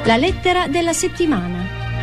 La lettera della settimana.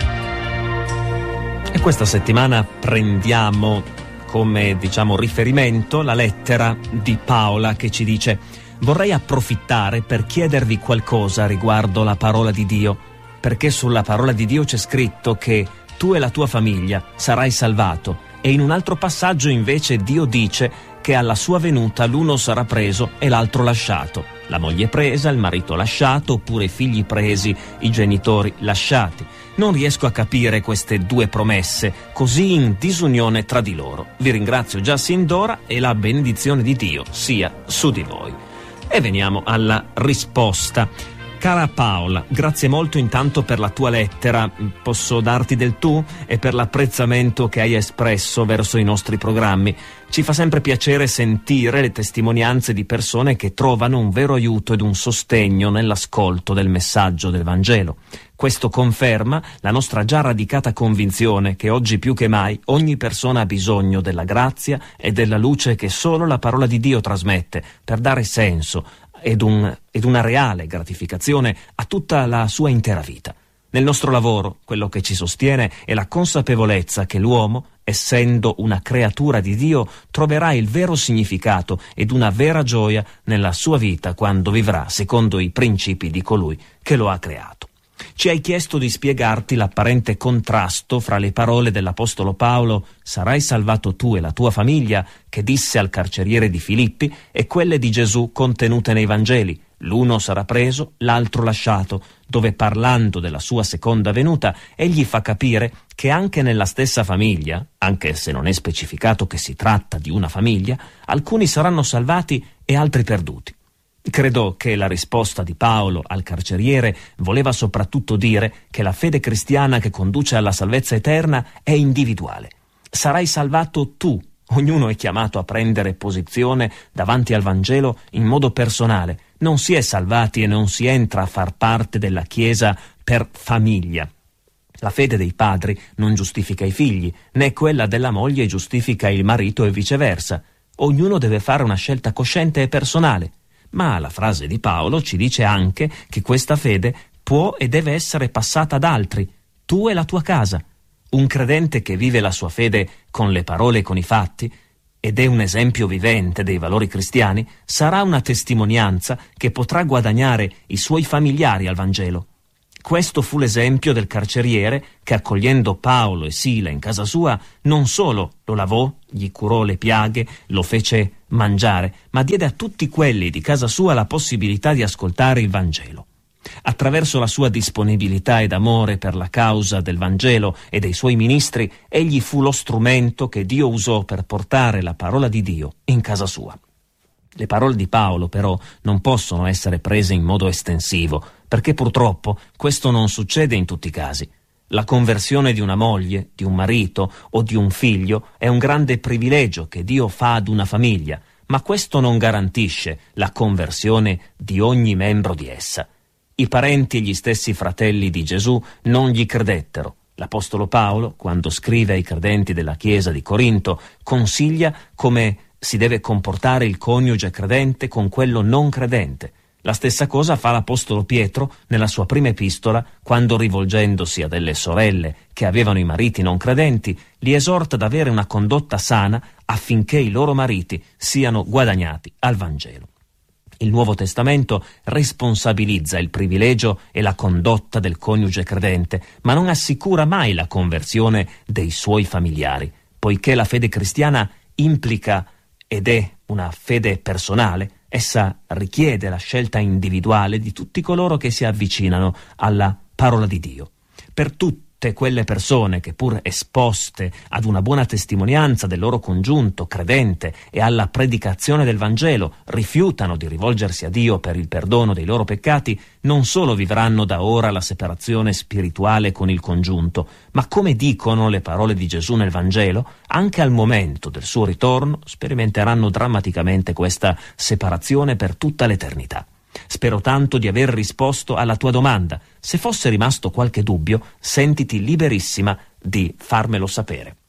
E questa settimana prendiamo come, riferimento la lettera di Paola che ci dice: vorrei approfittare per chiedervi qualcosa riguardo la parola di Dio, perché sulla parola di Dio c'è scritto che tu e la tua famiglia sarai salvato, e in un altro passaggio invece Dio dice che alla sua venuta l'uno sarà preso e l'altro lasciato, la moglie presa, il marito lasciato, oppure i figli presi, i genitori lasciati. Non riesco a capire queste due promesse così in disunione tra di loro. Vi ringrazio già sin d'ora e la benedizione di Dio sia su di voi. E veniamo alla risposta. Cara Paola, grazie molto intanto per la tua lettera, posso darti del tu, e per l'apprezzamento che hai espresso verso i nostri programmi. Ci fa sempre piacere sentire le testimonianze di persone che trovano un vero aiuto ed un sostegno nell'ascolto del messaggio del Vangelo. Questo conferma la nostra già radicata convinzione che oggi più che mai ogni persona ha bisogno della grazia e della luce che solo la parola di Dio trasmette per dare senso ed una reale gratificazione a tutta la sua intera vita. Nel nostro lavoro, quello che ci sostiene è la consapevolezza che l'uomo, essendo una creatura di Dio, troverà il vero significato ed una vera gioia nella sua vita quando vivrà secondo i principi di colui che lo ha creato. Ci hai chiesto di spiegarti l'apparente contrasto fra le parole dell'Apostolo Paolo «Sarai salvato tu e la tua famiglia», che disse al carceriere di Filippi, e quelle di Gesù contenute nei Vangeli «L'uno sarà preso, l'altro lasciato», dove parlando della sua seconda venuta egli fa capire che anche nella stessa famiglia, anche se non è specificato che si tratta di una famiglia, alcuni saranno salvati e altri perduti. Credo che la risposta di Paolo al carceriere voleva soprattutto dire che la fede cristiana che conduce alla salvezza eterna è individuale. Sarai salvato tu. Ognuno è chiamato a prendere posizione davanti al Vangelo in modo personale. Non si è salvati e non si entra a far parte della Chiesa per famiglia. La fede dei padri non giustifica i figli, né quella della moglie giustifica il marito e viceversa. Ognuno deve fare una scelta cosciente e personale. Ma la frase di Paolo ci dice anche che questa fede può e deve essere passata ad altri, tu e la tua casa. Un credente che vive la sua fede con le parole e con i fatti, ed è un esempio vivente dei valori cristiani, sarà una testimonianza che potrà guadagnare i suoi familiari al Vangelo. Questo fu l'esempio del carceriere che, accogliendo Paolo e Sila in casa sua, non solo lo lavò, gli curò le piaghe, lo fece mangiare, ma diede a tutti quelli di casa sua la possibilità di ascoltare il Vangelo. Attraverso la sua disponibilità ed amore per la causa del Vangelo e dei suoi ministri, egli fu lo strumento che Dio usò per portare la parola di Dio in casa sua. Le parole di Paolo, però, non possono essere prese in modo estensivo, perché purtroppo questo non succede in tutti i casi. La conversione di una moglie, di un marito o di un figlio è un grande privilegio che Dio fa ad una famiglia, ma questo non garantisce la conversione di ogni membro di essa. I parenti e gli stessi fratelli di Gesù non gli credettero. L'Apostolo Paolo, quando scrive ai credenti della Chiesa di Corinto, consiglia come si deve comportare il coniuge credente con quello non credente. La stessa cosa fa l'Apostolo Pietro nella sua prima epistola, quando, rivolgendosi a delle sorelle che avevano i mariti non credenti, li esorta ad avere una condotta sana affinché i loro mariti siano guadagnati al Vangelo. Il Nuovo Testamento responsabilizza il privilegio e la condotta del coniuge credente, ma non assicura mai la conversione dei suoi familiari, poiché la fede cristiana implica ed è una fede personale. Essa richiede la scelta individuale di tutti coloro che si avvicinano alla parola di Dio. Per tutte quelle persone che, pur esposte ad una buona testimonianza del loro congiunto credente e alla predicazione del Vangelo, rifiutano di rivolgersi a Dio per il perdono dei loro peccati, non solo vivranno da ora la separazione spirituale con il congiunto, ma, come dicono le parole di Gesù nel Vangelo, anche al momento del suo ritorno sperimenteranno drammaticamente questa separazione per tutta l'eternità. Spero tanto di aver risposto alla tua domanda. Se fosse rimasto qualche dubbio, sentiti liberissima di farmelo sapere.